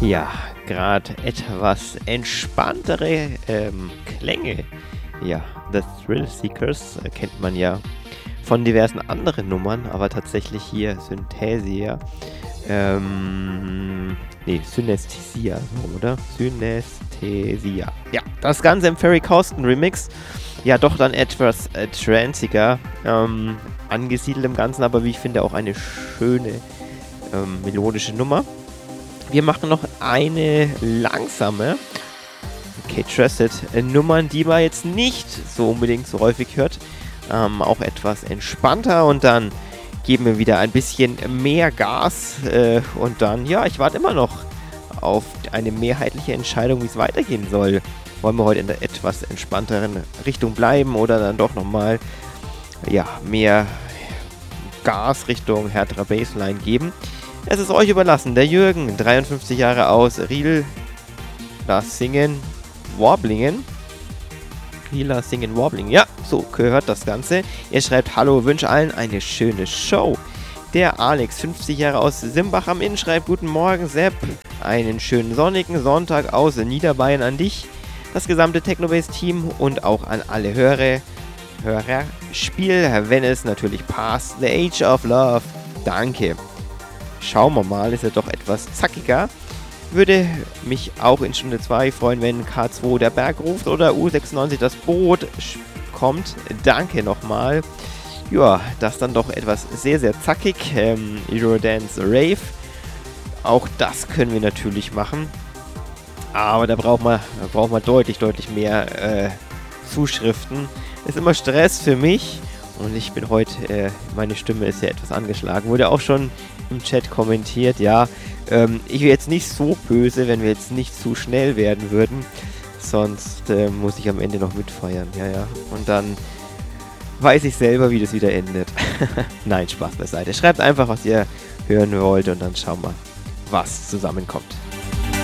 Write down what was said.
Ja, gerade etwas entspanntere Klänge. Ja, The Thrill Seekers kennt man ja von diversen anderen Nummern, aber tatsächlich hier Synthesia. Synästhesia, oder? Synästhesia. Ja, das Ganze im Ferry Corsten Remix. Ja, doch dann etwas tranziger angesiedelt im Ganzen, aber wie ich finde auch eine schöne melodische Nummer. Wir machen noch eine langsame K-Trusted-Nummern, die man jetzt nicht so unbedingt so häufig hört. Auch etwas entspannter und dann geben wir wieder ein bisschen mehr Gas und dann, ja, ich warte immer noch auf eine mehrheitliche Entscheidung, wie es weitergehen soll. Wollen wir heute in der etwas entspannteren Richtung bleiben oder dann doch nochmal, ja, mehr Gas Richtung härterer Bassline geben? Es ist euch überlassen. Der Jürgen, 53 Jahre aus Riel, das Singen, Warblingen. Rieler Singen, Warblingen. Ja, so gehört das Ganze. Er schreibt, hallo, wünsche allen eine schöne Show. Der Alex, 50 Jahre aus Simbach am Inn, schreibt, guten Morgen, Sepp. Einen schönen sonnigen Sonntag aus Niederbayern an dich, das gesamte Technobase-Team und auch an alle Hörer. Spiel, wenn es natürlich passt. The Age of Love. Danke. Schauen wir mal, ist er doch etwas zackiger. Würde mich auch in Stunde 2 freuen, wenn K2 der Berg ruft oder U96 das Boot kommt. Danke nochmal. Ja, das dann doch etwas sehr, sehr zackig. Eurodance Rave. Auch das können wir natürlich machen. Aber da braucht man deutlich mehr Zuschriften. Ist immer Stress für mich. Und ich bin heute, meine Stimme ist ja etwas angeschlagen. Wurde auch schon im Chat kommentiert, ja. Ich wäre jetzt nicht so böse, wenn wir jetzt nicht zu schnell werden würden. Sonst muss ich am Ende noch mitfeiern, ja. Und dann weiß ich selber, wie das wieder endet. Nein, Spaß beiseite. Schreibt einfach, was ihr hören wollt und dann schauen wir, was zusammenkommt.